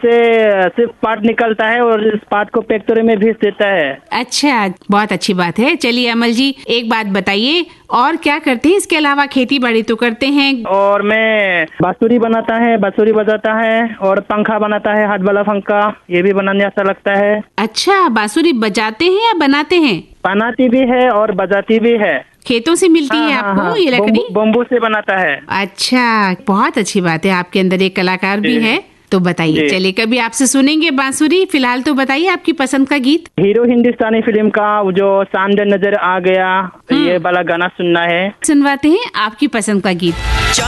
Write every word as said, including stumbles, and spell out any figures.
उससे सिर्फ पार्ट निकलता है और इस पार्ट को फैक्ट्री में भेज देता है। अच्छा, बहुत अच्छी बात है। चलिए अमल जी, एक बात बताइए, और क्या करते हैं इसके अलावा? खेती बाड़ी तो करते हैं। और मैं बांसुरी बनाता है, बांसुरी बजाता है और पंखा बनाता है, हाथ वाला पंखा, ये भी बनाने अच्छा लगता है। अच्छा, बांसुरी बजाते हैं या बनाते हैं? बनाती भी है और बजाती भी है। खेतों से मिलती हाँ, है हाँ, आपको हाँ, ये लकड़ी? बम्बू बम्बू से बनाता है। अच्छा, बहुत अच्छी बात है, आपके अंदर एक कलाकार भी जी। है। तो बताइए, जी। चलिए कभी आपसे सुनेंगे बांसुरी। फिलहाल तो बताइए आपकी पसंद का गीत। हीरो हिंदुस्तानी फिल्म का वो जो सामने नजर आ गया, ये वाला गाना सुनना है। सुनवाते हैं आपकी पसंद का गीत।